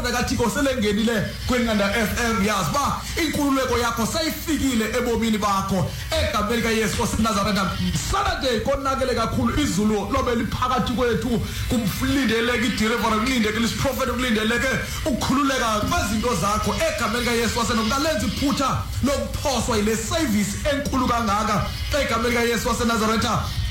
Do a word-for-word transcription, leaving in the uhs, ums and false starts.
iprofeti kaThixo selengenile kwiNqanda F M. Yazi ba inkululeko yakho seyifikile ebomini bakho egameni likaYesu waseNazaretha. Saturday konakele kakhulu, izulu lobe liphakathi kwethu, kumlindeleke idelivery, kulindeke isiprofeti, kulindeleke ukukhululeka kwezinto zakho egameni likaYesu waseNazaretha. Lenza iphutha lokuphoswa ile service enkulu kangaka egameni likaYesu waseNazaretha.